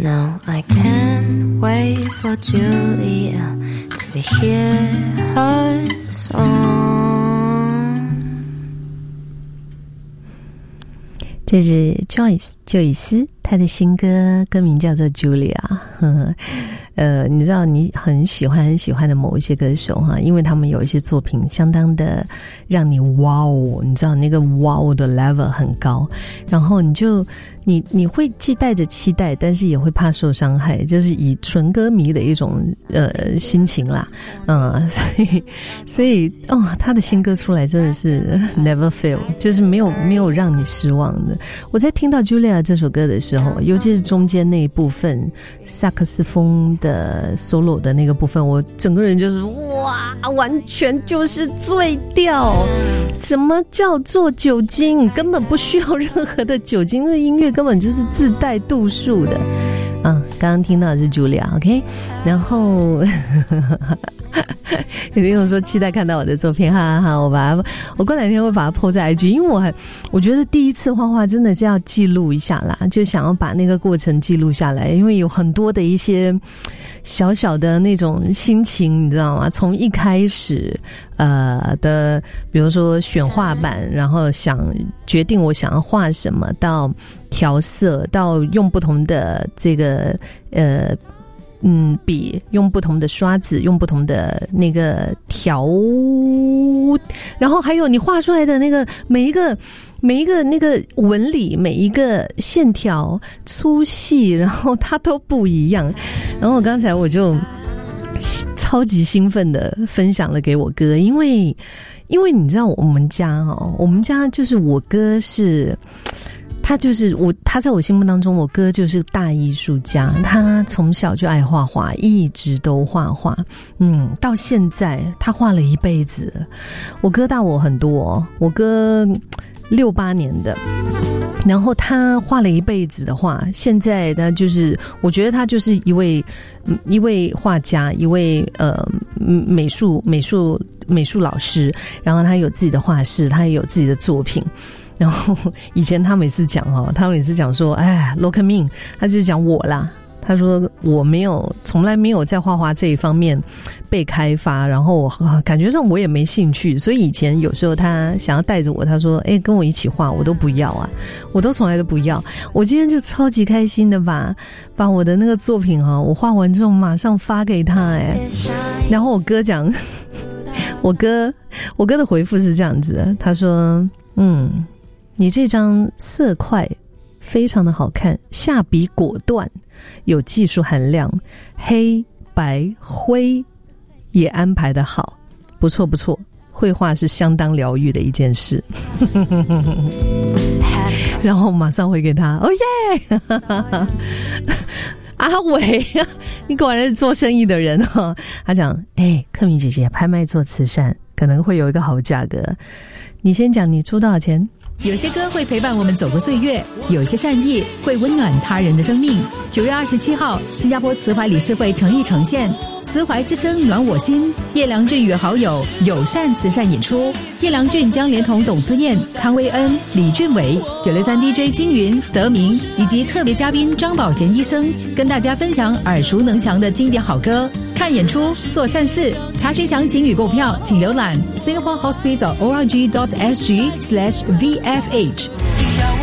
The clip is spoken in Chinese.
No, I can't wait for Julia to hear her song. 这是 Joyce 她的新歌，歌名叫做 Julia。你知道你很喜欢的某一些歌手哈，因为他们有一些作品相当的让你哇哦，你知道那个哇哦的 level 很高，然后你会既带着期待，但是也会怕受伤害，就是以纯歌迷的一种心情啦，所以他的新歌出来真的是 never fail， 就是没有让你失望的。我在听到 Julia 这首歌的时候，尤其是中间那一部分萨克斯风的 solo 的那个部分，我整个人就是哇，完全就是醉掉。什么叫做酒精？根本不需要任何的酒精，的音乐根本就是自带度数的。刚刚听到的是 Julia OK， 然后有听友说期待看到我的作品，哈哈哈，我过两天会把它 po 在 IG， 因为我觉得第一次画画真的是要记录一下啦，就想要把那个过程记录下来，因为有很多的一些小小的那种心情，你知道吗？从一开始的比如说选画板，然后决定我想要画什么，到调色，到用不同的这个笔，用不同的刷子，用不同的那个条，然后还有你画出来的那个每一个那个纹理，每一个线条粗细，然后它都不一样。然后刚才我就超级兴奋的分享了给我哥，因为你知道我们家就是我哥是他在我心目当中，我哥就是大艺术家，他从小就爱画画，一直都画画，到现在他画了一辈子。我哥大我很多，我哥68年的，然后他画了一辈子的画，现在他就是我觉得他就是一位画家，一位美术老师，然后他有自己的画室，他也有自己的作品。然后以前他每次讲说look at me， 他就讲我啦，他说我从来没有在画画这一方面被开发，然后我感觉上我也没兴趣，所以以前有时候他想要带着我，他说跟我一起画，我都不要啊，我都从来都不要。我今天就超级开心的把我的那个作品我画完之后马上发给他然后我哥讲我哥的回复是这样子，他说你这张色块非常的好看，下笔果断，有技术含量，黑白灰也安排得好，不错不错，绘画是相当疗愈的一件事。然后马上回给他耶阿伟你果然是做生意的人他讲克敏姐姐拍卖做慈善可能会有一个好价格，你先讲你出多少钱。 有些歌会陪伴我们走过岁月，有些善意会温暖他人的生命。9月27号，新加坡慈怀理事会诚意呈现慈怀之声暖我心，叶良俊与好友友善慈善演出。叶良俊将连同董姿燕、汤威恩、李俊伟、963 DJ 金云、德明以及特别嘉宾张宝贤医生，跟大家分享耳熟能详的经典好歌。看演出，做善事，查询详情与购票，请浏览 singaporehospice.org.sg/VFH。